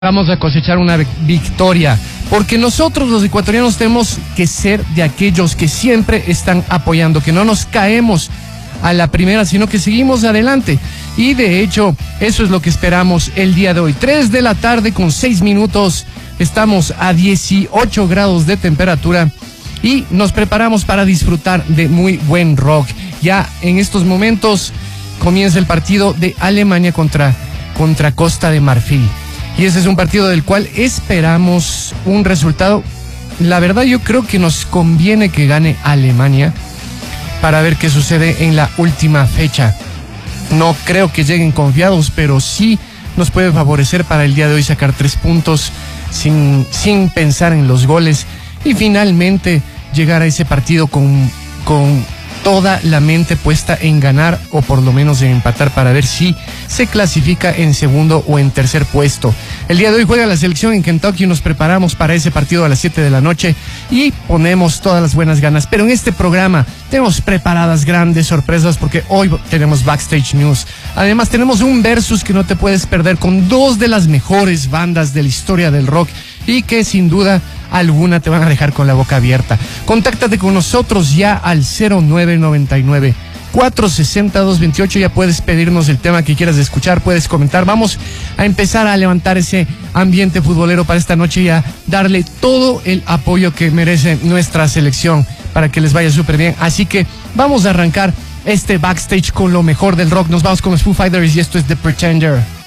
Vamos a cosechar una victoria, porque nosotros los ecuatorianos tenemos que ser de aquellos que siempre están apoyando, que no nos caemos a la primera, sino que seguimos adelante. Y de hecho, eso es lo que esperamos el día de hoy. 3 de la tarde con 6 minutos, estamos a 18 grados de temperatura y nos preparamos para disfrutar de muy buen rock. Ya en estos momentos comienza el partido de Alemania contra Costa de Marfil. Y ese es un partido del cual esperamos un resultado. La verdad, yo creo que nos conviene que gane Alemania para ver qué sucede en la última fecha. No creo que lleguen confiados, pero sí nos puede favorecer para el día de hoy sacar 3 puntos sin pensar en los goles y finalmente llegar a ese partido con toda la mente puesta en ganar o por lo menos en empatar para ver si se clasifica en segundo o en tercer puesto. El día de hoy juega la selección en Kentucky y nos preparamos para ese partido a las 7 de la noche y ponemos todas las buenas ganas. Pero en este programa tenemos preparadas grandes sorpresas porque hoy tenemos Backstage News. Además tenemos un versus que no te puedes perder con 2 de las mejores bandas de la historia del rock y que sin duda alguna te van a dejar con la boca abierta. Contáctate con nosotros ya al 0999 460 228. Ya puedes pedirnos el tema que quieras escuchar, puedes comentar. Vamos a empezar a levantar ese ambiente futbolero para esta noche y a darle todo el apoyo que merece nuestra selección para que les vaya súper bien. Así que vamos a arrancar este backstage con lo mejor del rock. Nos vamos con los Foo Fighters y esto es The Pretender.